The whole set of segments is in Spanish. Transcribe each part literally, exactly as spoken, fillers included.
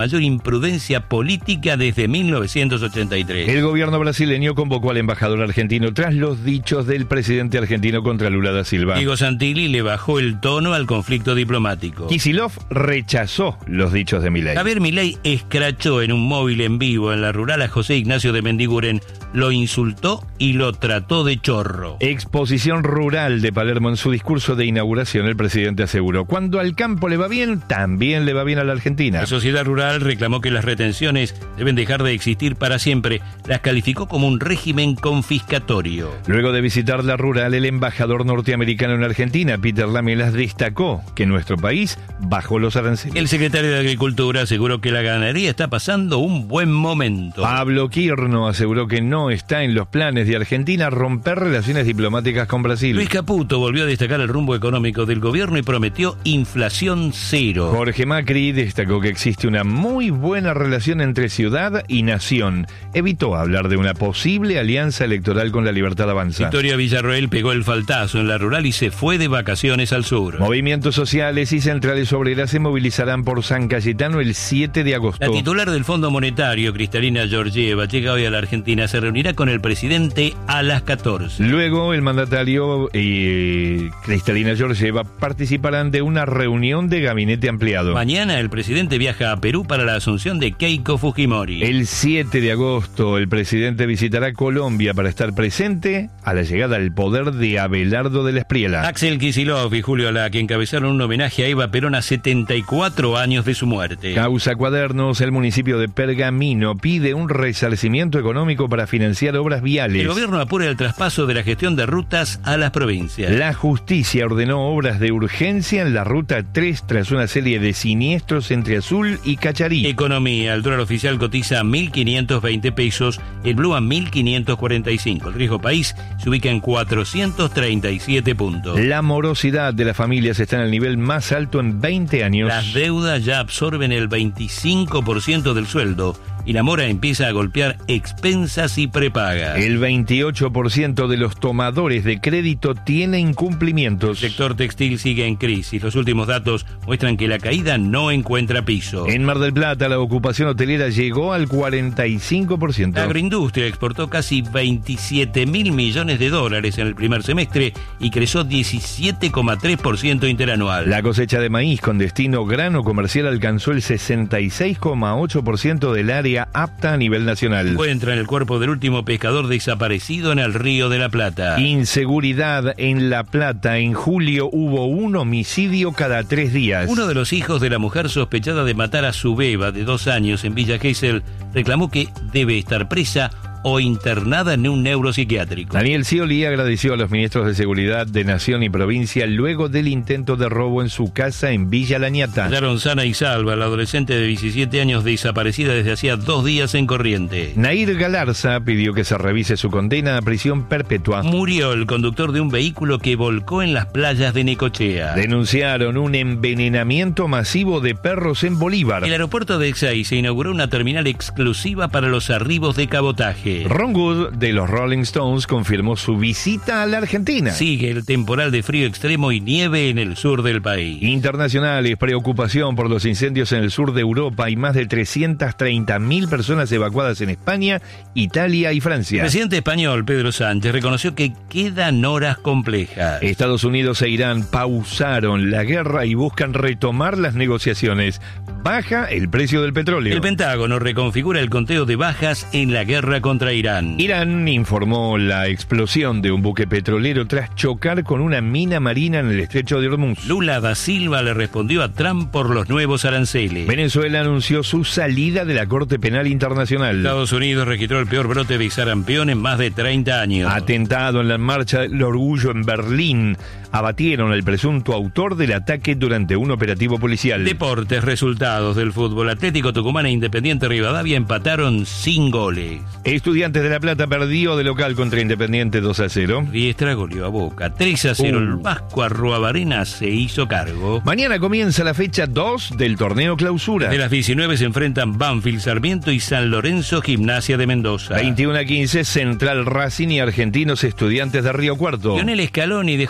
mayor imprudencia política desde mil novecientos ochenta y tres. El gobierno brasileño convocó al embajador argentino tras los dichos del presidente argentino contra Lula da Silva. Diego Santilli le bajó el tono al conflicto diplomático. Kicillof rechazó los dichos de Milei. Javier Milei escrachó en un móvil en vivo en la rural a José Ignacio de Mendiguren, lo insultó y lo trató de chorro. Exposición rural de Palermo. En su discurso de inauguración, el presidente aseguró: cuando al campo le va bien, también le va bien a la Argentina. La sociedad rural reclamó que las retenciones deben dejar de existir para siempre. Las calificó como un régimen confiscatorio. Luego de visitar la rural, el embajador norteamericano en Argentina, Peter Lamelas, destacó que nuestro país bajó los aranceles. El secretario de Agricultura aseguró que la ganadería está pasando un buen momento. Pablo Quirno aseguró que no está en los planes de Argentina romper relaciones diplomáticas con Brasil. Luis Caputo volvió a destacar el rumbo económico del gobierno y prometió inflación cero. Jorge Macri destacó que existe una muy buena relación entre ciudad y nación. Evitó hablar de una posible alianza electoral con la Libertad Avanza. Victoria Villarroel pegó el faltazo en la rural y se fue de vacaciones al sur. Movimientos sociales y centrales obreras se movilizarán por San Cayetano el siete de agosto. La titular del Fondo Monetario, Cristalina Georgieva, llega hoy a la Argentina. Se reunirá con el presidente a las catorce. Luego, el mandatario y Cristalina Georgieva participarán de una reunión de gabinete ampliado. Mañana el presidente viaja a Perú para la asunción de Keiko Fujimori. El siete de agosto, el presidente visitará Colombia para estar presente a la llegada al poder de Abelardo de la Espriella. Axel Kicillof y Julio Lac encabezaron un homenaje a Eva Perón a setenta y cuatro años de su muerte. Causa Cuadernos, el municipio de Pergamino pide un resarcimiento económico para financiar obras viales. El gobierno apura el traspaso de la gestión de rutas a las provincias. La justicia ordenó obras de urgencia en la ruta tres tras una serie de siniestros entre Azul y Cacharí. Economía, el dólar oficial cotiza a mil quinientos veinte pesos, el blue a mil quinientos cuarenta y cinco. El riesgo país se ubica en cuatrocientos treinta y siete puntos. La morosidad de las familias está en el nivel más alto en veinte años. Las deudas ya absorben el veinticinco por ciento del sueldo y la mora empieza a golpear expensas y prepagas. El veintiocho por ciento de los tomadores de crédito tiene incumplimientos. El sector textil sigue en crisis. Los últimos datos muestran que la caída no encuentra piso. En Mar del Plata, la ocupación hotelera llegó al cuarenta y cinco por ciento. La agroindustria exportó casi veintisiete mil millones de dólares en el primer semestre y creció diecisiete coma tres por ciento interanual. La cosecha de maíz con destino grano comercial alcanzó el sesenta y seis coma ocho por ciento del área apta a nivel nacional. Encuentran el cuerpo del último pescador desaparecido en el Río de la Plata. Inseguridad en La Plata. En julio hubo un homicidio cada tres días. Uno de los hijos de la mujer sospechada de matar a su beba de dos años en Villa Gesell reclamó que debe estar presa o internada en un neuropsiquiátrico. Daniel Scioli agradeció a los ministros de Seguridad de Nación y Provincia luego del intento de robo en su casa en Villa La Ñata. Hallaron sana y salva a la adolescente de diecisiete años desaparecida desde hacía dos días en Corrientes. Nair Galarza pidió que se revise su condena a prisión perpetua. Murió el conductor de un vehículo que volcó en las playas de Necochea. Denunciaron un envenenamiento masivo de perros en Bolívar. En el aeropuerto de Exay se inauguró una terminal exclusiva para los arribos de cabotaje. Ron Wood de los Rolling Stones confirmó su visita a la Argentina. Sigue el temporal de frío extremo y nieve en el sur del país. Internacionales, preocupación por los incendios en el sur de Europa y más de trescientas treinta mil personas evacuadas en España, Italia y Francia. El presidente español, Pedro Sánchez, reconoció que quedan horas complejas. Estados Unidos e Irán pausaron la guerra y buscan retomar las negociaciones. Baja el precio del petróleo. El Pentágono reconfigura el conteo de bajas en la guerra contra Irán. Irán informó la explosión de un buque petrolero tras chocar con una mina marina en el estrecho de Hormuz. Lula da Silva le respondió a Trump por los nuevos aranceles. Venezuela anunció su salida de la Corte Penal Internacional. Estados Unidos registró el peor brote de sarampión en más de treinta años. Atentado en la marcha del orgullo en Berlín. Abatieron al presunto autor del ataque durante un operativo policial. Deportes, resultados del fútbol. Atlético Tucumán e Independiente Rivadavia empataron sin goles. Estudiantes de La Plata perdió de local contra Independiente dos a cero. Riestra goleó a Boca tres a cero. Uh. El Vasco Arruabarrena se hizo cargo. Mañana comienza la fecha dos del torneo Clausura. De las diecinueve se enfrentan Banfield, Sarmiento y San Lorenzo Gimnasia de Mendoza. veintiuno a quince Central Racing y Argentinos Estudiantes de Río Cuarto. Lionel Scaloni dejó pujada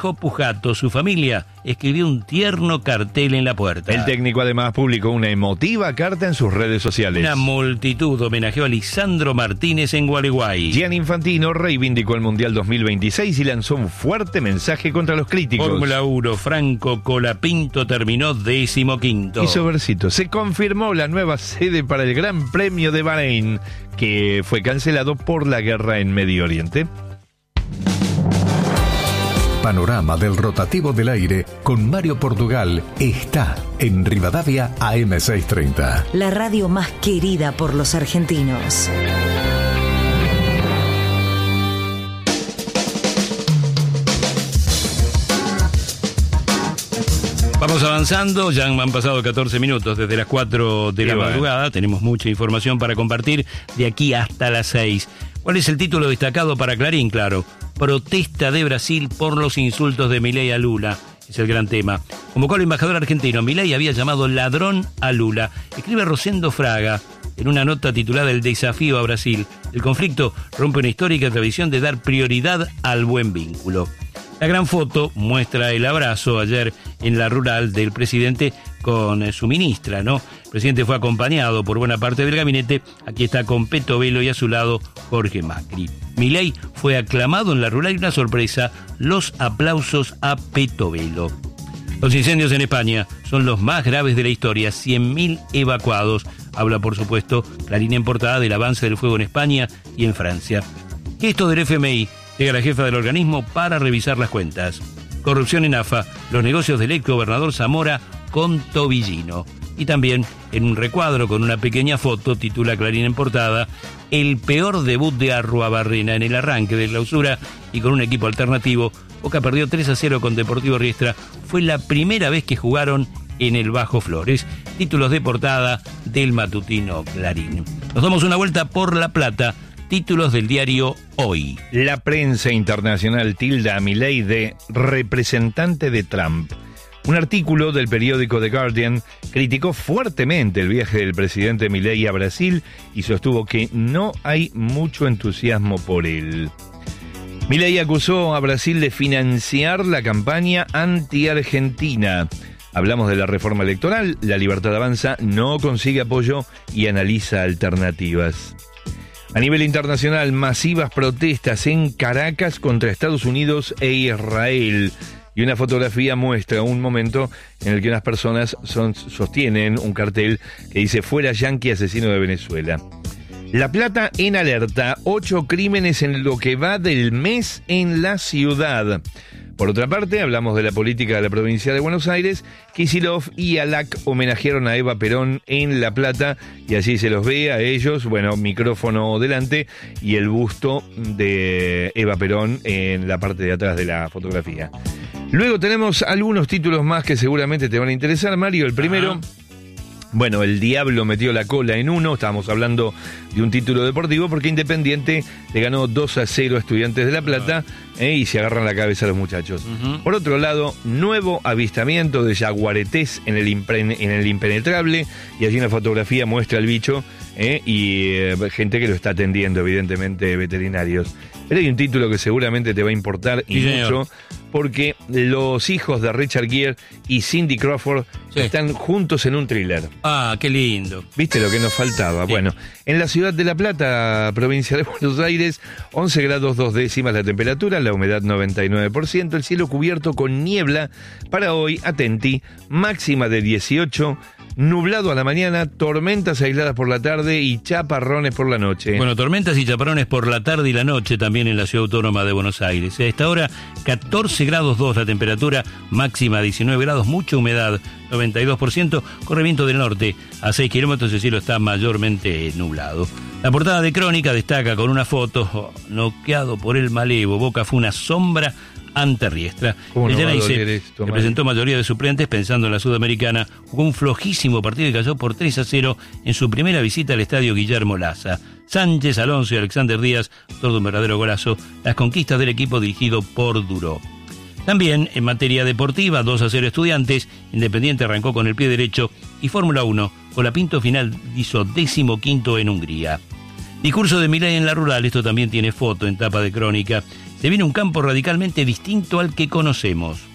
gato, su familia escribió un tierno cartel en la puerta. El técnico además publicó una emotiva carta en sus redes sociales. Una multitud homenajeó a Lisandro Martínez en Gualeguay. Gianni Infantino reivindicó el Mundial dos mil veintiséis y lanzó un fuerte mensaje contra los críticos. Fórmula uno, Franco Colapinto terminó decimoquinto. Hizo versito. Se confirmó la nueva sede para el Gran Premio de Bahrein, que fue cancelado por la guerra en Medio Oriente. Panorama del rotativo del aire con Mario Portugal está en Rivadavia A M seiscientos treinta. La radio más querida por los argentinos. Vamos avanzando, ya han pasado catorce minutos desde las cuatro de la madrugada, tenemos mucha información para compartir de aquí hasta las seis. ¿Cuál es el título destacado para Clarín? Claro, protesta de Brasil por los insultos de Milei a Lula, es el gran tema. Convocó al embajador argentino, Milei había llamado ladrón a Lula. Escribe Rosendo Fraga en una nota titulada El desafío a Brasil. El conflicto rompe una histórica tradición de dar prioridad al buen vínculo. La gran foto muestra el abrazo ayer en la rural del presidente con su ministra, ¿no? El presidente fue acompañado por buena parte del gabinete. Aquí está con Peto Velo y a su lado Jorge Macri. Milei fue aclamado en la rural y una sorpresa, los aplausos a Peto Velo. Los incendios en España son los más graves de la historia, cien mil evacuados. Habla, por supuesto, Clarín en portada del avance del fuego en España y en Francia. Esto del F M I. Llega la jefa del organismo para revisar las cuentas. Corrupción en A F A, los negocios del ex gobernador Zamora con Tobillino. Y también, en un recuadro con una pequeña foto, titula Clarín en portada, el peor debut de Arruabarrena en el arranque de clausura y con un equipo alternativo. Boca perdió tres a cero con Deportivo Riestra. Fue la primera vez que jugaron en el Bajo Flores. Títulos de portada del matutino Clarín. Nos damos una vuelta por La Plata. Títulos del diario Hoy. La prensa internacional tilda a Milei de representante de Trump. Un artículo del periódico The Guardian criticó fuertemente el viaje del presidente Milei a Brasil y sostuvo que no hay mucho entusiasmo por él. Milei acusó a Brasil de financiar la campaña anti-argentina. Hablamos de la reforma electoral, La Libertad Avanza no consigue apoyo y analiza alternativas. A nivel internacional, masivas protestas en Caracas contra Estados Unidos e Israel. Y una fotografía muestra un momento en el que unas personas son, sostienen un cartel que dice "Fuera Yanqui, asesino de Venezuela". La Plata en alerta, ocho crímenes en lo que va del mes en la ciudad. Por otra parte, hablamos de la política de la provincia de Buenos Aires. Kicillof y Alac homenajearon a Eva Perón en La Plata y allí se los ve a ellos, bueno, micrófono delante y el busto de Eva Perón en la parte de atrás de la fotografía. Luego tenemos algunos títulos más que seguramente te van a interesar, Mario. El primero... Ah. Bueno, el Diablo metió la cola en uno, estábamos hablando de un título deportivo porque Independiente le ganó dos a cero a Estudiantes de La Plata eh, y se agarran la cabeza a los muchachos. Uh-huh. Por otro lado, nuevo avistamiento de jaguaretés en el, impre- en el impenetrable y allí una fotografía muestra al bicho eh, y eh, gente que lo está atendiendo, evidentemente veterinarios. Pero hay un título que seguramente te va a importar y sí, mucho, porque los hijos de Richard Gere y Cindy Crawford sí. están juntos en un thriller. Ah, qué lindo. ¿Viste lo que nos faltaba? Sí. Bueno, en la ciudad de La Plata, provincia de Buenos Aires, once grados dos décimas la temperatura, la humedad noventa y nueve por ciento, el cielo cubierto con niebla. Para hoy, atenti, máxima de dieciocho, nublado a la mañana, tormentas aisladas por la tarde y chaparrones por la noche. Bueno, tormentas y chaparrones por la tarde y la noche también en la ciudad autónoma de Buenos Aires. A esta hora, catorce grados dos la temperatura, máxima diecinueve grados, mucha humedad, noventa y dos por ciento, corre viento del norte, a seis kilómetros el cielo está mayormente nublado. La portada de Crónica destaca con una foto, oh, noqueado por el malevo, Boca fue una sombra ante Riestra. El Geneise representó mayoría de suplentes pensando en la Sudamericana, jugó un flojísimo partido y cayó por tres a cero en su primera visita al estadio Guillermo Laza. Sánchez, Alonso y Alexander Díaz, todo un verdadero golazo, las conquistas del equipo dirigido por Duró. También en materia deportiva, dos a cero Estudiantes, Independiente arrancó con el pie derecho y Fórmula uno, Colapinto final hizo décimo quinto en Hungría. Discurso de Milei en la rural, esto también tiene foto en tapa de Crónica. Se viene un campo radicalmente distinto al que conocemos.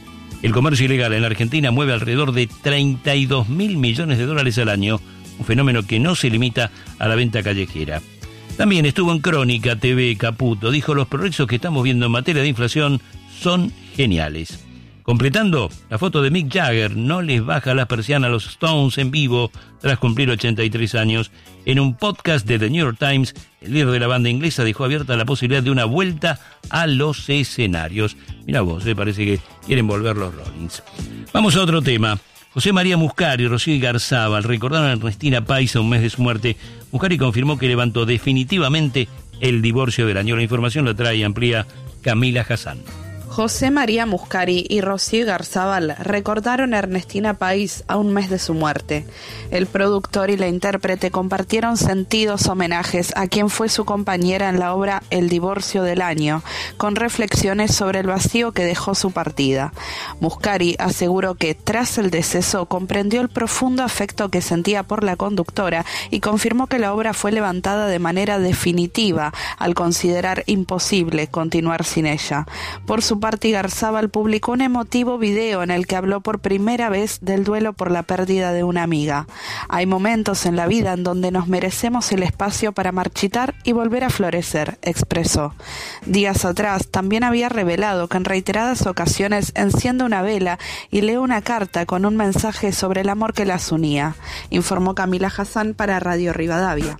El comercio ilegal en la Argentina mueve alrededor de treinta y dos mil millones de dólares al año, un fenómeno que no se limita a la venta callejera. También estuvo en Crónica T V Caputo, dijo: los progresos que estamos viendo en materia de inflación son geniales. Completando, la foto de Mick Jagger: no les baja las persianas a los Stones en vivo tras cumplir ochenta y tres años. En un podcast de The New York Times, el líder de la banda inglesa dejó abierta la posibilidad de una vuelta a los escenarios. Mirá vos, eh, parece que quieren volver los Rollins. Vamos a otro tema. José María Muscari y Rocío Igarzábal recordaron a Ernestina Pais a un mes de su muerte. Muscari confirmó que levantó definitivamente el divorcio del año. La información la trae y amplía Camila Hassan. José María Muscari y Rocío Igarzábal recordaron a Ernestina Pais a un mes de su muerte. El productor y la intérprete compartieron sentidos homenajes a quien fue su compañera en la obra El divorcio del año, con reflexiones sobre el vacío que dejó su partida. Muscari aseguró que tras el deceso comprendió el profundo afecto que sentía por la conductora y confirmó que la obra fue levantada de manera definitiva al considerar imposible continuar sin ella. Por su parte, Igarzábal publicó un emotivo video en el que habló por primera vez del duelo por la pérdida de una amiga. Hay momentos en la vida en donde nos merecemos el espacio para marchitar y volver a florecer, expresó. Días atrás también había revelado que en reiteradas ocasiones enciende una vela y lee una carta con un mensaje sobre el amor que las unía, informó Camila Hassan para Radio Rivadavia.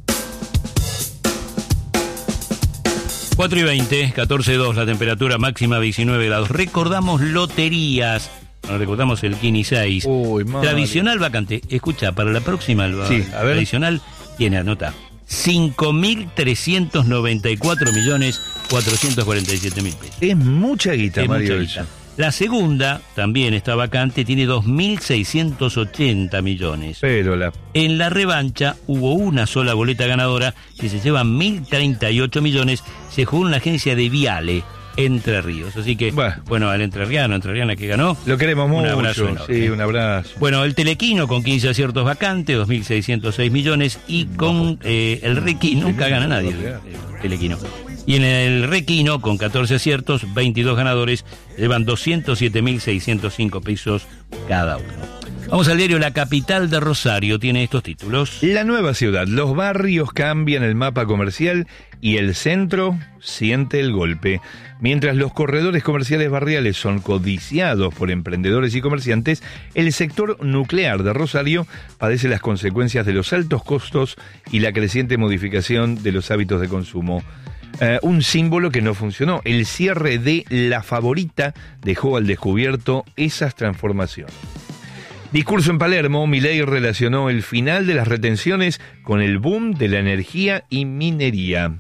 cuatro y veinte, catorce dos, la temperatura máxima diecinueve grados. Recordamos loterías. Bueno, recordamos el Kini seis. Uy, tradicional vacante. Escucha, para la próxima, el sí, a ver. tradicional tiene, anota, cinco mil trescientos noventa y cuatro millones cuatrocientos cuarenta y siete mil pesos. Es mucha guita, es Mario. Mucha guita. La segunda también está vacante, tiene dos mil seiscientos ochenta millones. Pero la... En la revancha hubo una sola boleta ganadora que se lleva mil treinta y ocho millones, se jugó en la agencia de Viale, Entre Ríos. Así que, bueno, bueno al entrerriano, entrerriana que ganó. Lo queremos un mucho. Abrazo enorme. Sí, un abrazo. Bueno, el Telequino con quince aciertos vacantes, dos mil seiscientos seis millones, y con eh, el Requino, nunca gana nadie el, el Telequino. Y en el Requino, con catorce aciertos, veintidós ganadores, llevan doscientos siete mil seiscientos cinco pesos cada uno. Vamos al diario La Capital de Rosario, tiene estos títulos. La nueva ciudad, los barrios cambian el mapa comercial y el centro siente el golpe. Mientras los corredores comerciales barriales son codiciados por emprendedores y comerciantes, el sector nuclear de Rosario padece las consecuencias de los altos costos y la creciente modificación de los hábitos de consumo. Uh, un símbolo que no funcionó. El cierre de La Favorita dejó al descubierto esas transformaciones. Discurso en Palermo, Milei relacionó el final de las retenciones con el boom de la energía y minería.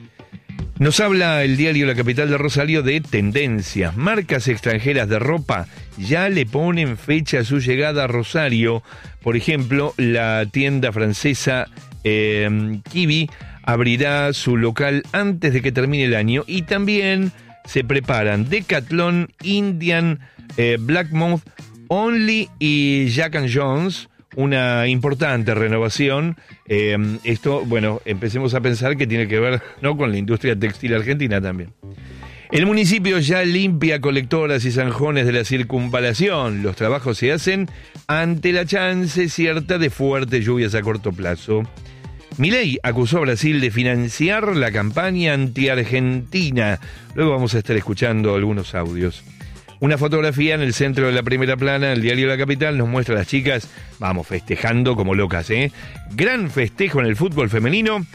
Nos habla el diario La Capital de Rosario de tendencias. Marcas extranjeras de ropa ya le ponen fecha a su llegada a Rosario. Por ejemplo, la tienda francesa eh, Kiwi abrirá su local antes de que termine el año, y también se preparan Decathlon, Indian, eh, Blackmouth, Only y Jack and Jones, una importante renovación. Eh, esto, bueno, empecemos a pensar que tiene que ver, ¿no?, con la industria textil argentina también. El municipio ya limpia colectoras y zanjones de la circunvalación. Los trabajos se hacen ante la chance cierta de fuertes lluvias a corto plazo. Milei acusó a Brasil de financiar la campaña anti-Argentina. Luego vamos a estar escuchando algunos audios. Una fotografía en el centro de la primera plana del diario La Capital nos muestra a las chicas, vamos, festejando como locas, ¿eh? Gran festejo en el fútbol femenino.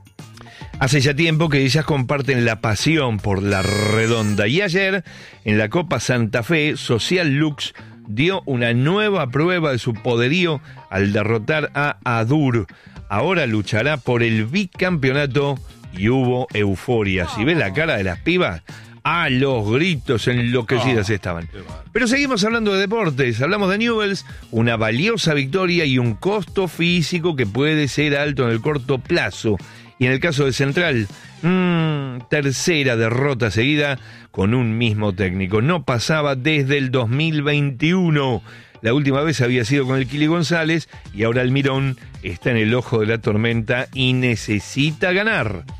Hace ya tiempo que ellas comparten la pasión por la redonda. Y ayer, en la Copa Santa Fe, Social Lux dio una nueva prueba de su poderío al derrotar a Adur. Ahora luchará por el bicampeonato y hubo euforia. Si ves la cara de las pibas, a los gritos enloquecidas estaban. Pero seguimos hablando de deportes. Hablamos de Newell's, una valiosa victoria y un costo físico que puede ser alto en el corto plazo. Y en el caso de Central, mmm, tercera derrota seguida con un mismo técnico. No pasaba desde el dos mil veintiuno. La última vez había sido con el Kili González y ahora Almirón está en el ojo de la tormenta y necesita ganar.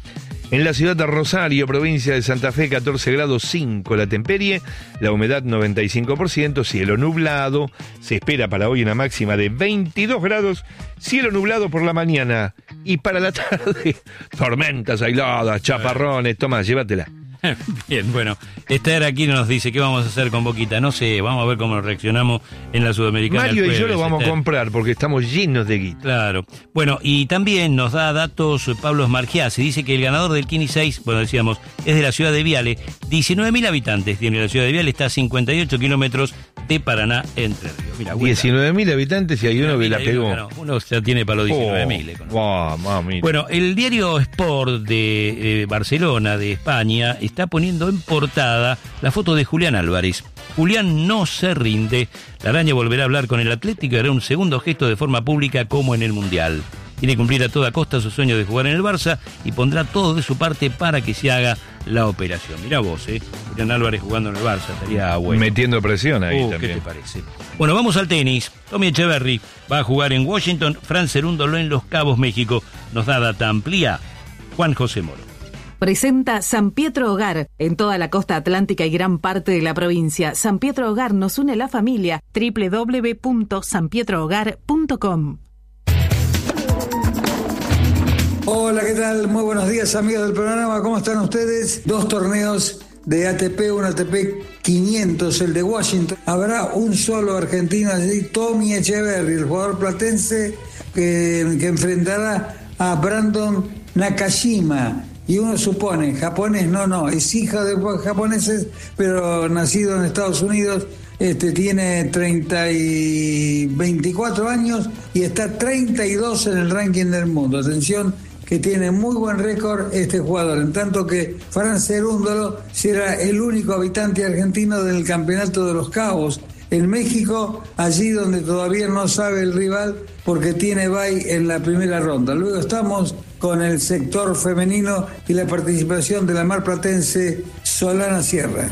En la ciudad de Rosario, provincia de Santa Fe, catorce grados cinco la temperie, la humedad noventa y cinco por ciento, cielo nublado, se espera para hoy una máxima de veintidós grados, cielo nublado por la mañana y para la tarde, tormentas aisladas, chaparrones, toma, llévatela. Bien, bueno, Esther aquí nos dice qué vamos a hacer con Boquita, no sé, vamos a ver cómo reaccionamos en la Sudamericana. Mario jueves, y yo lo vamos Esther. a comprar porque estamos llenos de guita. Claro, bueno, y también nos da datos Pablo Margiasi, dice que el ganador del Kini seis, bueno, decíamos, es de la ciudad de Viale, diecinueve mil habitantes tiene la ciudad de Viale, está a cincuenta y ocho kilómetros de Paraná, Entre Ríos. Mira, diecinueve mil habitantes y hay uno que la pegó. Uno, uno ya tiene para los diecinueve mil. Oh, wow, bueno, el diario Sport de eh, Barcelona, de España, está poniendo en portada la foto de Julián Álvarez. Julián no se rinde. La araña volverá a hablar con el Atlético y hará un segundo gesto de forma pública como en el Mundial. Quiere cumplir a toda costa su sueño de jugar en el Barça y pondrá todo de su parte para que se haga la operación. Mirá vos, ¿eh? Julián Álvarez jugando en el Barça, estaría bueno. Metiendo presión ahí uh, también. ¿Qué te parece? Bueno, vamos al tenis. Tommy Echeverry va a jugar en Washington, Fran Cerúndolo en Los Cabos, México. Nos da data amplía Juan José Moro. Presenta San Pietro Hogar en toda la costa atlántica y gran parte de la provincia. San Pietro Hogar nos une la familia. doble u doble u doble u punto san pietro hogar punto com. Hola, ¿qué tal? Muy buenos días, amigos del programa. ¿Cómo están ustedes? Dos torneos de A T P, un A T P quinientos, el de Washington. Habrá un solo argentino, Tommy Echeverry, el jugador platense que, que enfrentará a Brandon Nakashima. Y uno supone, japonés, no, no, es hija de japoneses, pero nacido en Estados Unidos, este tiene treinta y veinticuatro años y está treinta y dos en el ranking del mundo. Atención, que tiene muy buen récord este jugador, en tanto que Fran Cerúndolo será el único habitante argentino del Campeonato de los Cabos, en México, allí donde todavía no sabe el rival porque tiene bye en la primera ronda. Luego estamos con el sector femenino y la participación de la marplatense Solana Sierra.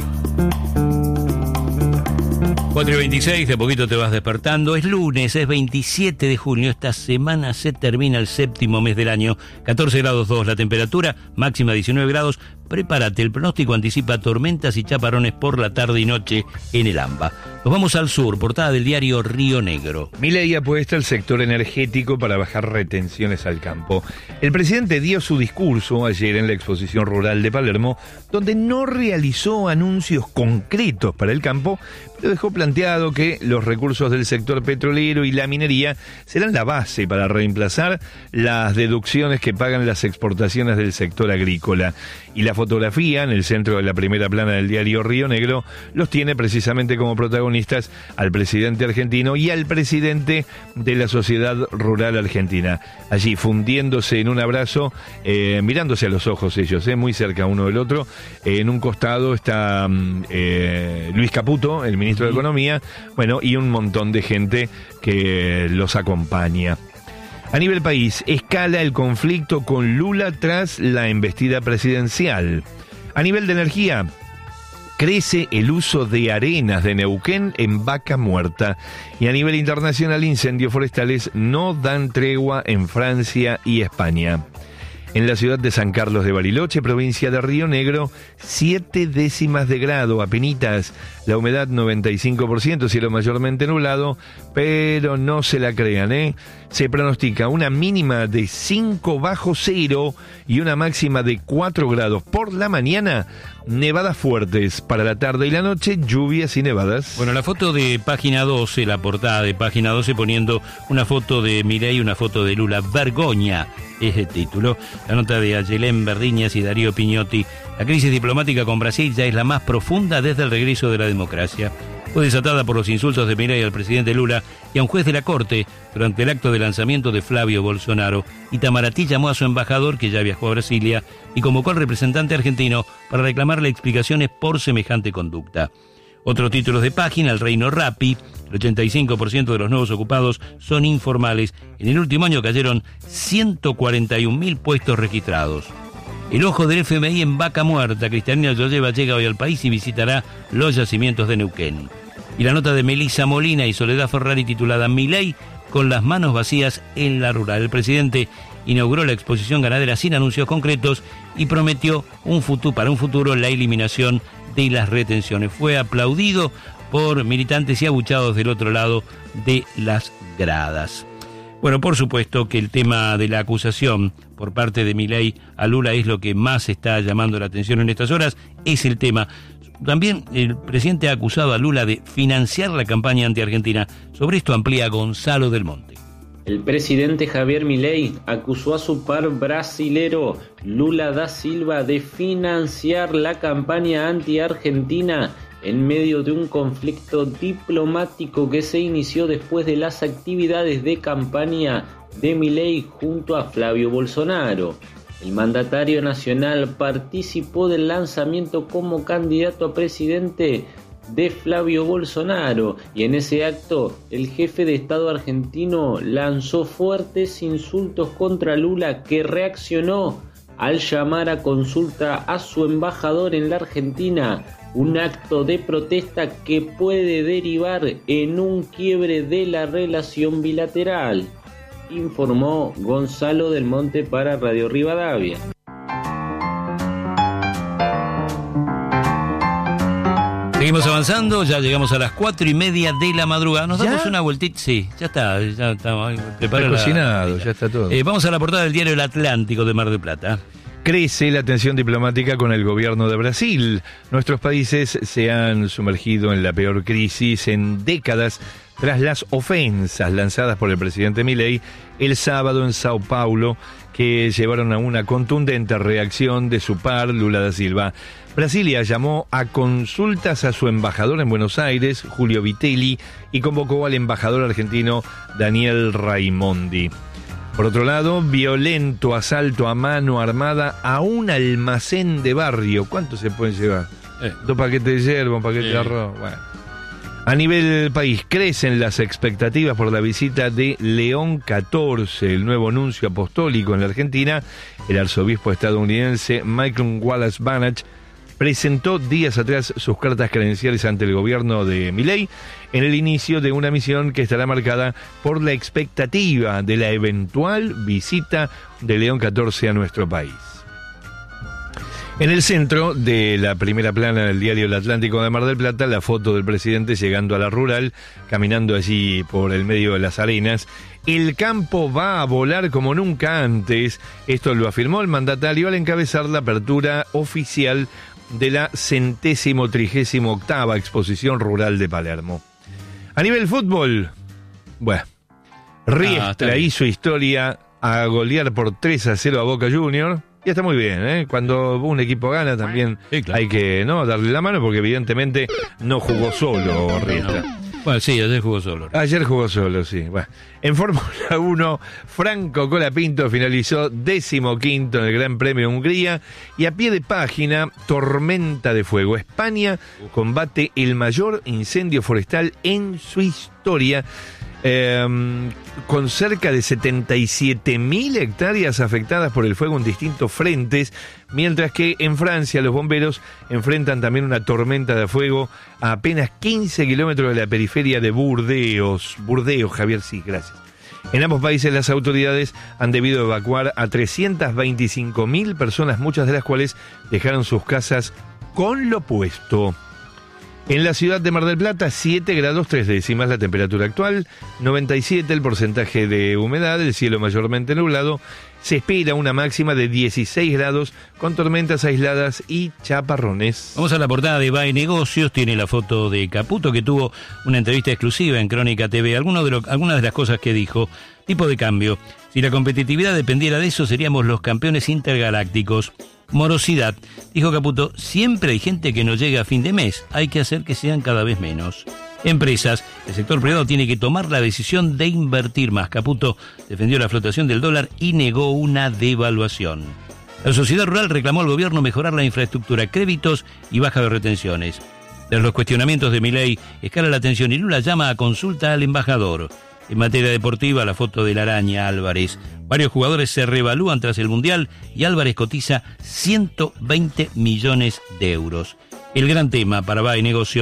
cuatro y veintiséis, de poquito te vas despertando. Es lunes, es veintisiete de junio. Esta semana se termina el séptimo mes del año. catorce grados dos la temperatura, máxima diecinueve grados. Prepárate, el pronóstico anticipa tormentas y chaparrones por la tarde y noche en el AMBA. Nos vamos al sur, portada del diario Río Negro. Milei apuesta al sector energético para bajar retenciones al campo. El presidente dio su discurso ayer en la exposición rural de Palermo, donde no realizó anuncios concretos para el campo, pero dejó planteado que los recursos del sector petrolero y la minería serán la base para reemplazar las deducciones que pagan las exportaciones del sector agrícola. Y la fotografía en el centro de la primera plana del diario Río Negro los tiene precisamente como protagonistas al presidente argentino y al presidente de la Sociedad Rural Argentina. Allí fundiéndose en un abrazo, eh, mirándose a los ojos ellos, eh, muy cerca uno del otro. Eh, en un costado está eh, Luis Caputo, el ministro de Economía, bueno, y un montón de gente que los acompaña. A nivel país, escala el conflicto con Lula tras la embestida presidencial. A nivel de energía, crece el uso de arenas de Neuquén en Vaca Muerta. Y a nivel internacional, incendios forestales no dan tregua en Francia y España. En la ciudad de San Carlos de Bariloche, provincia de Río Negro, siete décimas de grado, apenitas. La humedad noventa y cinco por ciento, cielo mayormente nublado, pero no se la crean, ¿eh? Se pronostica una mínima de cinco bajo cero y una máxima de cuatro grados por la mañana. Nevadas fuertes para la tarde y la noche, lluvias y nevadas. Bueno, la foto de página doce, la portada de página doce, poniendo una foto de Milei y una foto de Lula. Vergoña es el título. La nota de Ayelén Verdiñas y Darío Piñotti. La crisis diplomática con Brasil ya es la más profunda desde el regreso de la democracia. Fue desatada por los insultos de Milei al presidente Lula y a un juez de la Corte durante el acto de lanzamiento de Flavio Bolsonaro. Itamaraty llamó a su embajador, que ya viajó a Brasilia, y convocó al representante argentino para reclamarle explicaciones por semejante conducta. Otros títulos de página: el reino Rappi. El ochenta y cinco por ciento de los nuevos ocupados son informales. En el último año cayeron ciento cuarenta y un mil puestos registrados. El ojo del F M I en Vaca Muerta. Cristalina Georgieva llega hoy al país y visitará los yacimientos de Neuquén. Y la nota de Melissa Molina y Soledad Ferrari titulada Milei con las manos vacías en la rural. El presidente inauguró la exposición ganadera sin anuncios concretos y prometió un futuro, para un futuro la eliminación de las retenciones. Fue aplaudido por militantes y abuchados del otro lado de las gradas. Bueno, por supuesto que el tema de la acusación por parte de Milei a Lula es lo que más está llamando la atención en estas horas, es el tema. También el presidente ha acusado a Lula de financiar la campaña anti-argentina. Sobre esto amplía Gonzalo del Monte. El presidente Javier Milei acusó a su par brasilero Lula da Silva de financiar la campaña anti-argentina en medio de un conflicto diplomático que se inició después de las actividades de campaña de Milei junto a Flavio Bolsonaro. El mandatario nacional participó del lanzamiento como candidato a presidente de Flavio Bolsonaro y en ese acto el jefe de Estado argentino lanzó fuertes insultos contra Lula, que reaccionó al llamar a consulta a su embajador en la Argentina, un acto de protesta que puede derivar en un quiebre de la relación bilateral, informó Gonzalo del Monte para Radio Rivadavia. Seguimos avanzando, ya llegamos a las cuatro y media de la madrugada. Nos ¿Ya? damos una vueltita. Sí, ya está, ya estamos Está cocinado, ya está todo. Eh, vamos a la portada del diario El Atlántico de Mar del Plata. Crece la tensión diplomática con el gobierno de Brasil. Nuestros países se han sumergido en la peor crisis en décadas tras las ofensas lanzadas por el presidente Milei el sábado en Sao Paulo, que llevaron a una contundente reacción de su par, Lula da Silva. Brasilia llamó a consultas a su embajador en Buenos Aires, Julio Vitelli, y convocó al embajador argentino Daniel Raimondi. Por otro lado, violento asalto a mano armada a un almacén de barrio. ¿Cuánto se pueden llevar? Eh. Dos paquetes de yerba, un paquete Sí. de arroz. Bueno. A nivel país, crecen las expectativas por la visita de León catorce, el nuevo nuncio apostólico en la Argentina. El arzobispo estadounidense Michael Wallace Banach presentó días atrás sus cartas credenciales ante el gobierno de Milei en el inicio de una misión que estará marcada por la expectativa de la eventual visita de León catorce a nuestro país. En el centro de la primera plana del diario El Atlántico de Mar del Plata, la foto del presidente llegando a la rural, caminando allí por el medio de las arenas. El campo va a volar como nunca antes. Esto lo afirmó el mandatario al encabezar la apertura oficial de la centésimo trigésimo octava exposición rural de Palermo. A nivel fútbol, bueno, Riestra Ah, hizo historia a golear por tres a cero a Boca Juniors. Y está muy bien, ¿eh? Cuando un equipo gana también Sí, claro. hay que no darle la mano, porque evidentemente no jugó solo Riestra. Bueno, sí, ayer jugó solo. Ayer jugó solo, sí. Bueno, en Fórmula uno, Franco Colapinto finalizó decimoquinto en el Gran Premio de Hungría, y a pie de página, tormenta de fuego. España combate el mayor incendio forestal en su historia, eh, con cerca de setenta y siete mil hectáreas afectadas por el fuego en distintos frentes, mientras que en Francia los bomberos enfrentan también una tormenta de fuego a apenas quince kilómetros de la periferia de Burdeos. Burdeos, Javier, sí, gracias. En ambos países las autoridades han debido evacuar a trescientas veinticinco mil personas, muchas de las cuales dejaron sus casas con lo puesto. En la ciudad de Mar del Plata, siete grados tres décimas la temperatura actual, noventa y siete el porcentaje de humedad, el cielo mayormente nublado. Se espera una máxima de dieciséis grados con tormentas aisladas y chaparrones. Vamos a la portada de Bae Negocios. Tiene la foto de Caputo, que tuvo una entrevista exclusiva en Crónica T V. Alguno de lo, algunas de las cosas que dijo: tipo de cambio. Si la competitividad dependiera de eso, seríamos los campeones intergalácticos. Morosidad. Dijo Caputo: siempre hay gente que no llega a fin de mes. Hay que hacer que sean cada vez menos. Empresas. El sector privado tiene que tomar la decisión de invertir más. Caputo defendió la flotación del dólar y negó una devaluación. La sociedad rural reclamó al gobierno mejorar la infraestructura, créditos y baja de retenciones. Tras los cuestionamientos de Milei, escala la tensión y Lula llama a consulta al embajador. En materia deportiva, la foto de la araña Álvarez. Varios jugadores se revalúan tras el Mundial y Álvarez cotiza ciento veinte millones de euros. El gran tema para Bae Negocios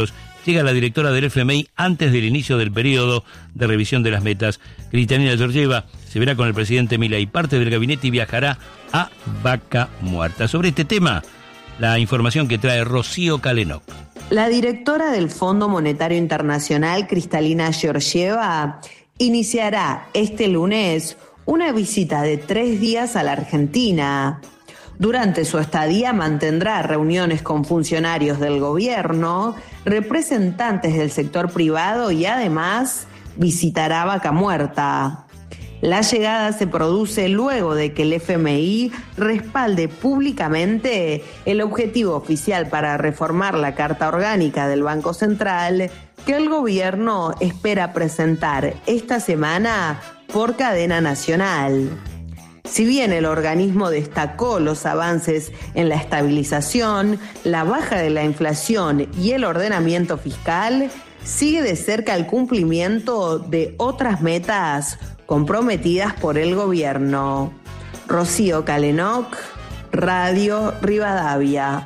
llega la directora del F M I antes del inicio del periodo de revisión de las metas. Kristalina Georgieva se verá con el presidente Milei, parte del gabinete, y viajará a Vaca Muerta. Sobre este tema, la información que trae Rocío Calenok. La directora del Fondo Monetario Internacional, Kristalina Georgieva, iniciará este lunes una visita de tres días a la Argentina. Durante su estadía mantendrá reuniones con funcionarios del gobierno, representantes del sector privado y además visitará Vaca Muerta. La llegada se produce luego de que el F M I respalde públicamente el objetivo oficial para reformar la Carta Orgánica del Banco Central que el gobierno espera presentar esta semana por cadena nacional. Si bien el organismo destacó los avances en la estabilización, la baja de la inflación y el ordenamiento fiscal, sigue de cerca el cumplimiento de otras metas comprometidas por el gobierno. Rocío Calenok, Radio Rivadavia.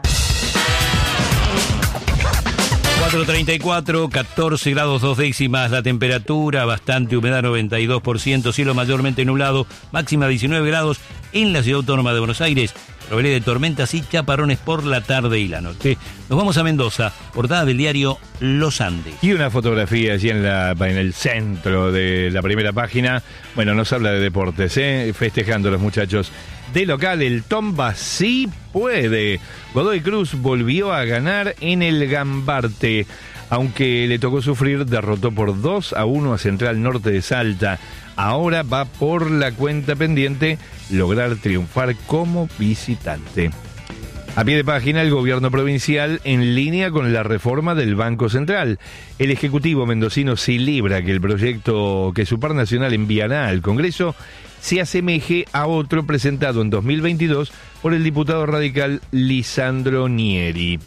cuatro treinta y cuatro, catorce grados dos décimas la temperatura, bastante humedad noventa y dos por ciento, cielo mayormente nublado, máxima diecinueve grados en la Ciudad Autónoma de Buenos Aires. Probabilidad de tormentas y chaparrones por la tarde y la noche. Nos vamos a Mendoza, portada del diario Los Andes. Y una fotografía allí en, la, en el centro de la primera página. Bueno, nos habla de deportes, ¿eh? Festejando los muchachos. De local, el Tomba sí puede. Godoy Cruz volvió a ganar en el Gambarte. Aunque le tocó sufrir, derrotó por dos a uno a Central Norte de Salta. Ahora va por la cuenta pendiente lograr triunfar como visitante. A pie de página, el gobierno provincial en línea con la reforma del Banco Central. El Ejecutivo mendocino se libra que el proyecto que su par nacional enviará al Congreso se asemeje a otro presentado en dos mil veintidós por el diputado radical Lisandro Nieri.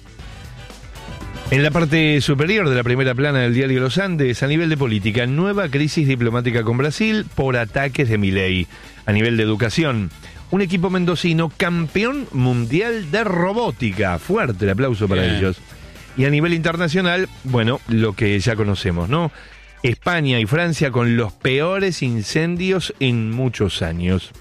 En la parte superior de la primera plana del diario Los Andes, a nivel de política, nueva crisis diplomática con Brasil por ataques de Milei. A nivel de educación, un equipo mendocino campeón mundial de robótica. Fuerte el aplauso para Bien. ellos. Y a nivel internacional, bueno, lo que ya conocemos, ¿no? España y Francia con los peores incendios en muchos años.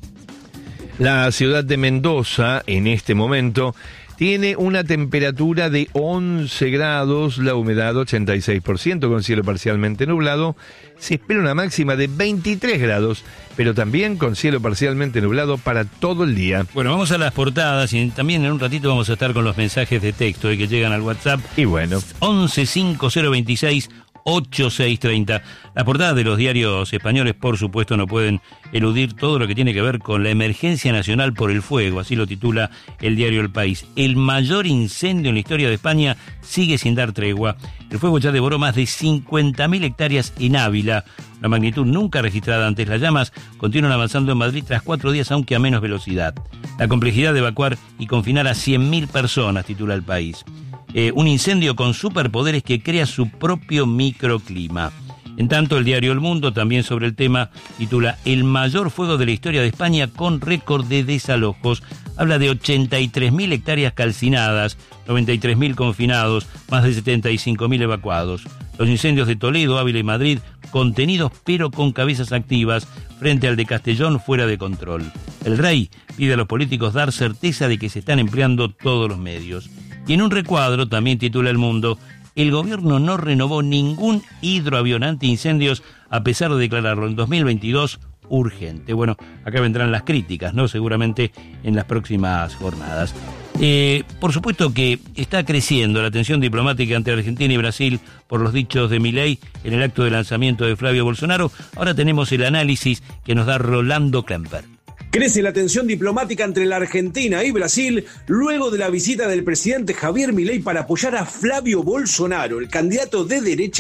La ciudad de Mendoza, en este momento, tiene una temperatura de once grados, la humedad ochenta y seis por ciento, con cielo parcialmente nublado. Se espera una máxima de veintitrés grados, pero también con cielo parcialmente nublado para todo el día. Bueno, vamos a las portadas y también en un ratito vamos a estar con los mensajes de texto que llegan al WhatsApp. Y bueno, once cinco cero veintiséis ochenta y seis treinta. Las portadas de los diarios españoles, por supuesto, no pueden eludir todo lo que tiene que ver con la emergencia nacional por el fuego, así lo titula el diario El País. El mayor incendio en la historia de España sigue sin dar tregua. El fuego ya devoró más de cincuenta mil hectáreas en Ávila, una magnitud nunca registrada antes. Las llamas continúan avanzando en Madrid tras cuatro días, aunque a menos velocidad. La complejidad de evacuar y confinar a cien mil personas, titula El País. Eh, un incendio con superpoderes que crea su propio microclima. En tanto, el diario El Mundo, también sobre el tema, titula El mayor fuego de la historia de España con récord de desalojos. Habla de ochenta y tres mil hectáreas calcinadas, noventa y tres mil confinados, más de setenta y cinco mil evacuados. Los incendios de Toledo, Ávila y Madrid, contenidos pero con cabezas activas, frente al de Castellón fuera de control. El rey pide a los políticos dar certeza de que se están empleando todos los medios. Y en un recuadro, también titula El Mundo, el gobierno no renovó ningún hidroavión antiincendios a pesar de declararlo en dos mil veintidós urgente. Bueno, acá vendrán las críticas, ¿no? Seguramente en las próximas jornadas. Eh, por supuesto que está creciendo la tensión diplomática entre Argentina y Brasil por los dichos de Milei en el acto de lanzamiento de Flavio Bolsonaro. Ahora tenemos el análisis que nos da Rolando Klemper. Crece la tensión diplomática entre la Argentina y Brasil luego de la visita del presidente Javier Milei para apoyar a Flavio Bolsonaro, el candidato de derecha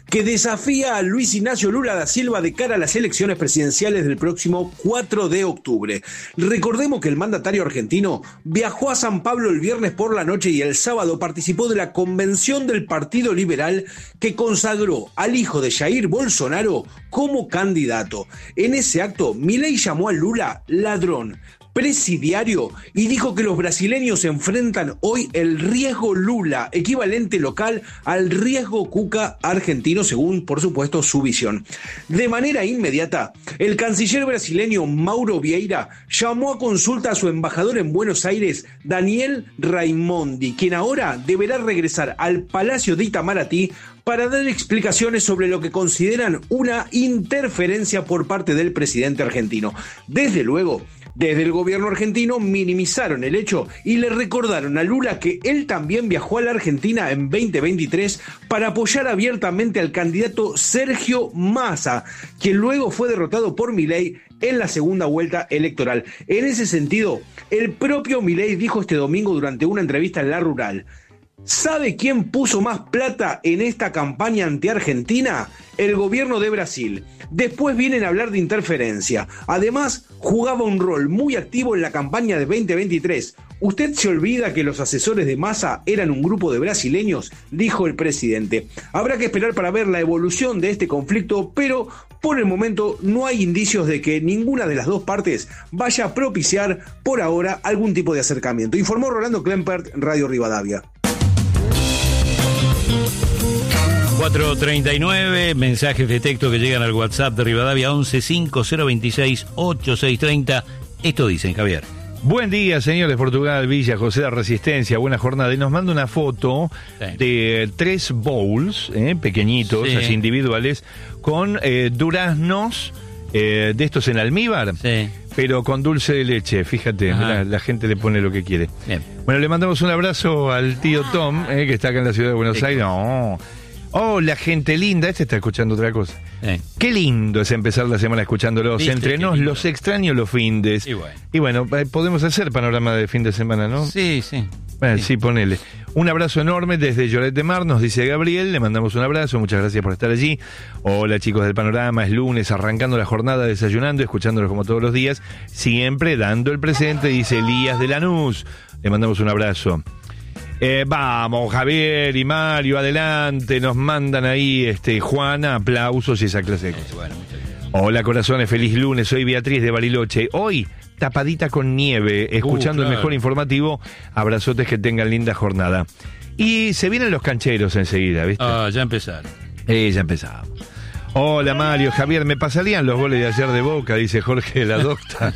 que desafía a Luis Ignacio Lula da Silva de cara a las elecciones presidenciales del próximo cuatro de octubre. Recordemos que el mandatario argentino viajó a San Pablo el viernes por la noche y el sábado participó de la convención del Partido Liberal que consagró al hijo de Jair Bolsonaro como candidato. En ese acto, Milei llamó a Lula ladrón, presidiario y dijo que los brasileños enfrentan hoy el riesgo Lula, equivalente local al riesgo Cuca argentino, según, por supuesto, su visión. De manera inmediata, el canciller brasileño Mauro Vieira llamó a consulta a su embajador en Buenos Aires, Daniel Raimondi, quien ahora deberá regresar al Palacio de Itamaraty para dar explicaciones sobre lo que consideran una interferencia por parte del presidente argentino. Desde luego, desde el gobierno argentino minimizaron el hecho y le recordaron a Lula que él también viajó a la Argentina en veinte veintitrés para apoyar abiertamente al candidato Sergio Massa, quien luego fue derrotado por Milei en la segunda vuelta electoral. En ese sentido, el propio Milei dijo este domingo durante una entrevista en La Rural: ¿sabe quién puso más plata en esta campaña anti-argentina? El gobierno de Brasil. Después vienen a hablar de interferencia. Además, jugaba un rol muy activo en la campaña de veinte veintitrés. ¿Usted se olvida que los asesores de Massa eran un grupo de brasileños?, dijo el presidente. Habrá que esperar para ver la evolución de este conflicto, pero por el momento no hay indicios de que ninguna de las dos partes vaya a propiciar por ahora algún tipo de acercamiento. Informó Rolando Klempert, Radio Rivadavia. cuatro treinta y nueve, mensajes de texto que llegan al WhatsApp de Rivadavia once cinco cero veintiséis ochenta y seis treinta. Esto dicen, Javier. Buen día, señores. Portugal, Villa, José de Resistencia, buena jornada. Y nos manda una foto sí. de tres bowls, eh, pequeñitos, sí. así individuales, con eh, duraznos eh, de estos en almíbar, sí. pero con dulce de leche. Fíjate, la, la gente le pone lo que quiere. Bien. Bueno, le mandamos un abrazo al tío Tom, eh, que está acá en la ciudad de Buenos sí. Aires. No. Oh, la gente linda, este está escuchando otra cosa. Eh. Qué lindo es empezar la semana escuchándolos. Entre nos, los extraños los findes. Y bueno. y bueno, podemos hacer panorama de fin de semana, ¿no? Sí, sí. Bueno, sí. sí, ponele. Un abrazo enorme desde Lloret de Mar, nos dice Gabriel, le mandamos un abrazo, muchas gracias por estar allí. Hola chicos del panorama, es lunes, arrancando la jornada, desayunando, escuchándolos como todos los días, siempre dando el presente, dice Elías de Lanús. Le mandamos un abrazo. Eh, vamos, Javier y Mario, adelante, nos mandan ahí, este, Juana, aplausos y esa clase de cosas. Bueno, hola corazones, feliz lunes, soy Beatriz de Bariloche. Hoy, tapadita con nieve, escuchando uh, claro. el mejor informativo, abrazotes, que tengan linda jornada. Y se vienen los cancheros enseguida, ¿viste? Ah, ya empezaron. Eh, ya empezamos. Hola Mario, Javier, ¿me pasarían los goles de ayer de Boca? Dice Jorge de la Docta.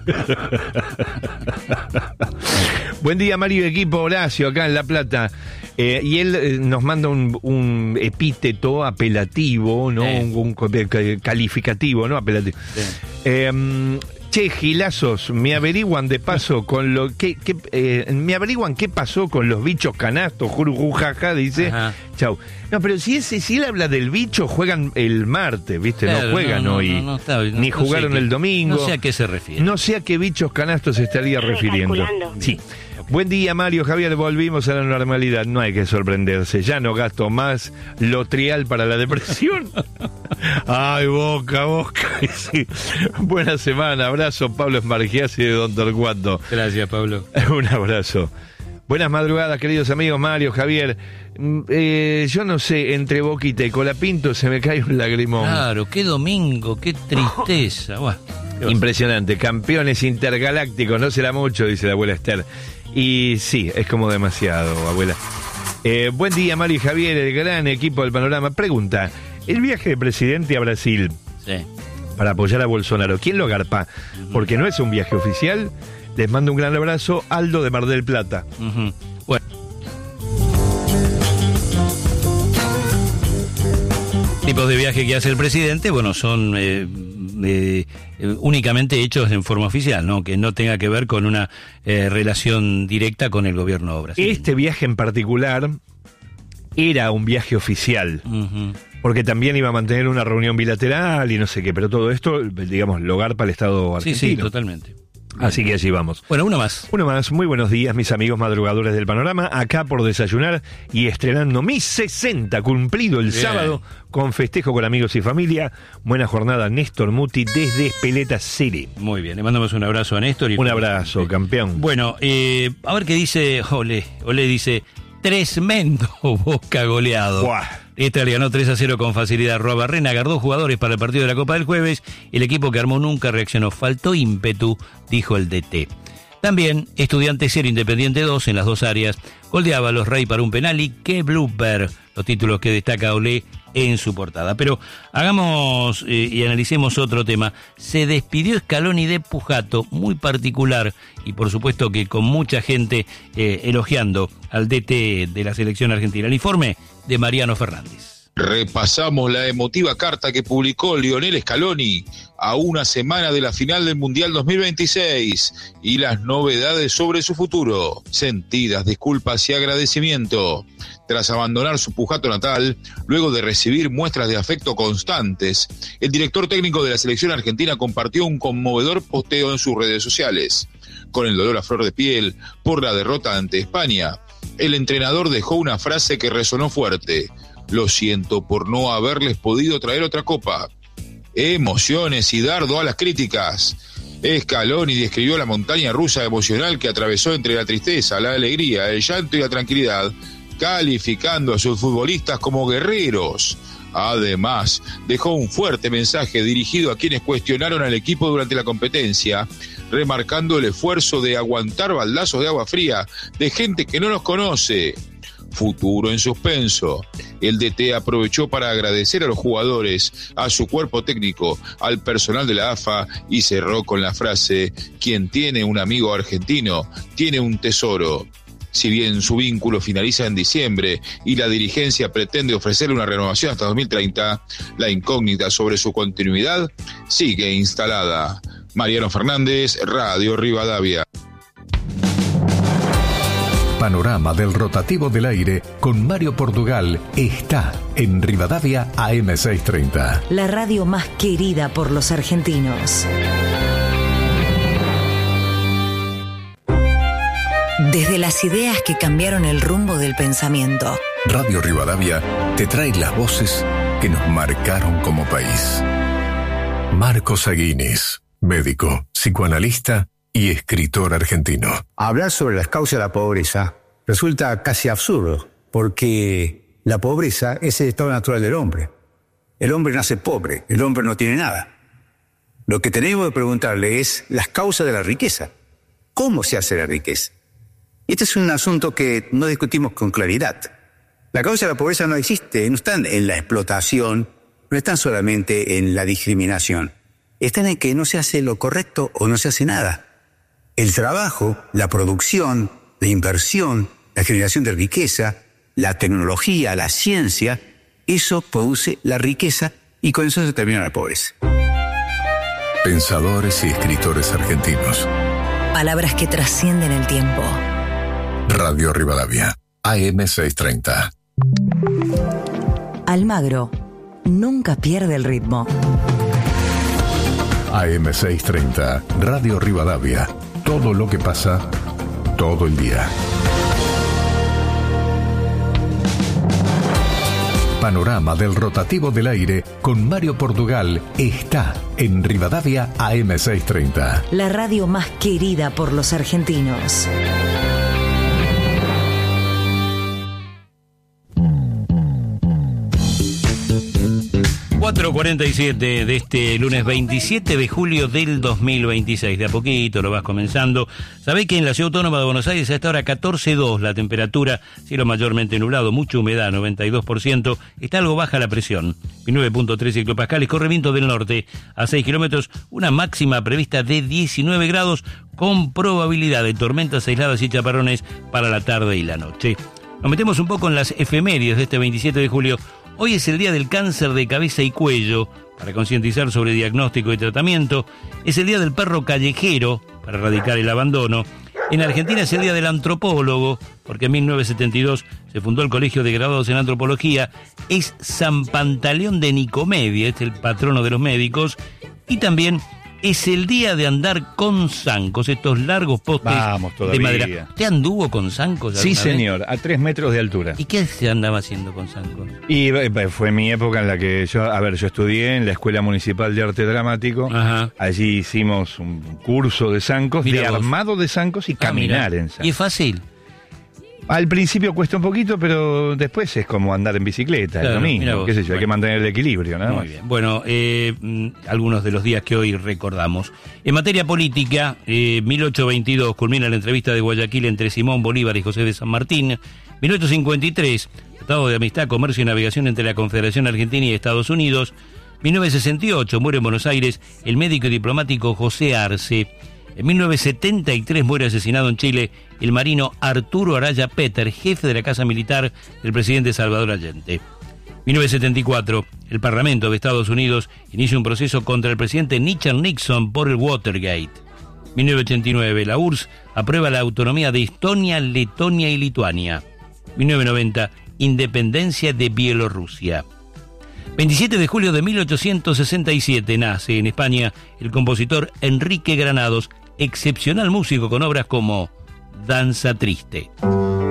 Buen día Mario y equipo, Horacio, acá en La Plata. Eh, y él eh, nos manda un, un epíteto apelativo, ¿no? Sí. Un, un calificativo, ¿no? Apelativo. Sí. Eh, Che, gilazos, me averiguan de paso con lo que, que eh, me averiguan qué pasó con los bichos canastos, jurujujaja, dice. Ajá. Chau. No, pero si ese, si él habla del bicho, juegan el martes, ¿viste? Claro, no juegan no, no, hoy. No, no está, ni no, jugaron no sé el qué, domingo. No sé a qué se refiere. No sé a qué bichos canastos se estaría refiriendo. Sí. Buen día, Mario, Javier, volvimos a la normalidad. No hay que sorprenderse, ya no gasto más Lotrial para la depresión. Ay, Boca, Boca. Sí. Buena semana, abrazo, Pablo Esmargiasi de Don Torcuato. Gracias, Pablo. Un abrazo. Buenas madrugadas, queridos amigos, Mario, Javier. Eh, yo no sé, entre Boquita y Colapinto se me cae un lagrimón. Claro, qué domingo, qué tristeza. Buah, qué impresionante, campeones intergalácticos, no será mucho, dice la abuela Esther. Y sí, es como demasiado, abuela. Eh, buen día, Mario y Javier, el gran equipo del panorama. Pregunta, el viaje del presidente a Brasil sí. para apoyar a Bolsonaro, ¿quién lo agarpa? Porque no es un viaje oficial. Les mando un gran abrazo, Aldo de Mar del Plata. Uh-huh. Bueno. Tipos de viaje que hace el presidente, bueno, son eh, eh, únicamente hechos en forma oficial, ¿no? Que no tenga que ver con una eh, relación directa con el gobierno brasileño. Este viaje en particular era un viaje oficial, uh-huh. porque también iba a mantener una reunión bilateral y no sé qué, pero todo esto, digamos, lo garpa el Estado argentino. Sí, sí, totalmente. Así que allí vamos. Bueno, uno más. Uno más. Muy buenos días, mis amigos madrugadores del panorama. Acá por desayunar y estrenando mis sesenta, cumplido el Bien. sábado, con festejo con amigos y familia. Buena jornada, Néstor Muti, desde Espeleta City. Muy bien, le mandamos un abrazo a Néstor. Y un abrazo, sí. campeón. Bueno, eh, a ver qué dice Ole. Ole dice, tremendo Boca goleado. Buah. Esta le ganó tres a cero con facilidad a Roa Barrena, agarró dos jugadores para el partido de la Copa del jueves. El equipo que armó nunca reaccionó. Faltó ímpetu, dijo el D T. También, Estudiantes cero, Independiente dos en las dos áreas. Gol de Ábalos, Rey para un penal y qué blooper. Los títulos que destaca Olé en su portada. Pero hagamos eh, y analicemos otro tema. Se despidió Scaloni de Pujato, muy particular, y por supuesto que con mucha gente eh, elogiando al D T de la selección argentina. El informe de Mariano Fernández. Repasamos la emotiva carta que publicó Lionel Scaloni a una semana de la final del Mundial dos mil veintiséis y las novedades sobre su futuro. Sentidas disculpas y agradecimiento. Tras abandonar su Pujato natal, luego de recibir muestras de afecto constantes, el director técnico de la selección argentina compartió un conmovedor posteo en sus redes sociales. Con el dolor a flor de piel por la derrota ante España, el entrenador dejó una frase que resonó fuerte. Lo siento por no haberles podido traer otra copa. Emociones y dardo a las críticas. Scaloni describió la montaña rusa emocional que atravesó entre la tristeza, la alegría, el llanto y la tranquilidad, calificando a sus futbolistas como guerreros. Además, dejó un fuerte mensaje dirigido a quienes cuestionaron al equipo durante la competencia, remarcando el esfuerzo de aguantar baldazos de agua fría de gente que no los conoce. Futuro en suspenso. El D T aprovechó para agradecer a los jugadores, a su cuerpo técnico, al personal de la A F A y cerró con la frase: quien tiene un amigo argentino, tiene un tesoro. Si bien su vínculo finaliza en diciembre y la dirigencia pretende ofrecerle una renovación hasta dos mil treinta, la incógnita sobre su continuidad sigue instalada. Mariano Fernández, Radio Rivadavia. Panorama del rotativo del aire con Mario Portugal está en Rivadavia A M seiscientos treinta. La radio más querida por los argentinos. Desde las ideas que cambiaron el rumbo del pensamiento. Radio Rivadavia te trae las voces que nos marcaron como país. Marcos Aguinis, médico, psicoanalista y escritor argentino. Hablar sobre las causas de la pobreza resulta casi absurdo, porque la pobreza es el estado natural del hombre. El hombre nace pobre, el hombre no tiene nada. Lo que tenemos que preguntarle es las causas de la riqueza. ¿Cómo se hace la riqueza? Y este es un asunto que no discutimos con claridad. La causa de la pobreza no existe, no están en la explotación, no están solamente en la discriminación. Están en que no se hace lo correcto o no se hace nada. El trabajo, la producción, la inversión, la generación de riqueza, la tecnología, la ciencia, eso produce la riqueza y con eso se termina la pobreza. Pensadores y escritores argentinos. Palabras que trascienden el tiempo. Radio Rivadavia, A M seiscientos treinta. Almagro nunca pierde el ritmo. A M seiscientos treinta, Radio Rivadavia. Todo lo que pasa, todo el día. Panorama del rotativo del aire con Mario Portugal está en Rivadavia A M seiscientos treinta. La radio más querida por los argentinos. cuatro cuarenta y siete de este lunes veintisiete de julio del dos mil veintiséis. De a poquito lo vas comenzando. Sabés que en la Ciudad Autónoma de Buenos Aires a esta hora catorce dos la temperatura, cielo mayormente nublado, mucha humedad, noventa y dos por ciento, está algo baja la presión, nueve punto tres hectopascales, corre viento del norte a seis kilómetros, una máxima prevista de diecinueve grados con probabilidad de tormentas aisladas y chaparrones para la tarde y la noche. Nos metemos un poco en las efemérides de este veintisiete de julio. Hoy es el día del cáncer de cabeza y cuello, para concientizar sobre diagnóstico y tratamiento. Es el día del perro callejero, para erradicar el abandono. En Argentina es el día del antropólogo, porque en mil novecientos setenta y dos se fundó el Colegio de Graduados en Antropología. Es San Pantaleón de Nicomedia, es el patrono de los médicos. Y también es el día de andar con zancos, estos largos postes Vamos, de madera. ¿Usted anduvo con zancos? Sí, vez? señor, a tres metros de altura. ¿Y qué se andaba haciendo con zancos? Y eh, fue mi época en la que yo, a ver, yo estudié en la Escuela Municipal de Arte Dramático. Ajá. Allí hicimos un curso de zancos, Mirá de vos. armado de zancos y Ah, caminar mirá. en zancos. ¿Y es fácil? Al principio cuesta un poquito, pero después es como andar en bicicleta, Claro, es lo mirá mismo, vos. qué sé yo, Bueno. hay que mantener el equilibrio, nada Muy más. bien. Bueno, eh, mm, algunos de los días que hoy recordamos. En materia política, eh, mil ochocientos veintidós culmina la entrevista de Guayaquil entre Simón Bolívar y José de San Martín. mil ochocientos cincuenta y tres, Tratado de Amistad, Comercio y Navegación entre la Confederación Argentina y Estados Unidos. mil novecientos sesenta y ocho, muere en Buenos Aires el médico y diplomático José Arce. En mil novecientos setenta y tres muere asesinado en Chile el marino Arturo Araya Peter, jefe de la Casa Militar del presidente Salvador Allende. mil novecientos setenta y cuatro, el Parlamento de Estados Unidos inicia un proceso contra el presidente Richard Nixon por el Watergate. mil novecientos ochenta y nueve, la U R S S aprueba la autonomía de Estonia, Letonia y Lituania. mil novecientos noventa, independencia de Bielorrusia. veintisiete de julio de mil ochocientos sesenta y siete nace en España el compositor Enrique Granados, excepcional músico con obras como Danza Triste.